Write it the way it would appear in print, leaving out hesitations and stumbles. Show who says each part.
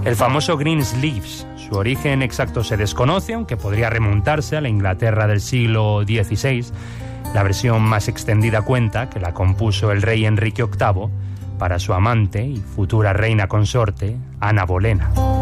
Speaker 1: El famoso Greensleeves. Su origen exacto se desconoce, aunque podría remontarse a la Inglaterra del siglo XVI. La versión más extendida cuenta que la compuso el rey Enrique VIII para su amante y futura reina consorte, Ana Bolena.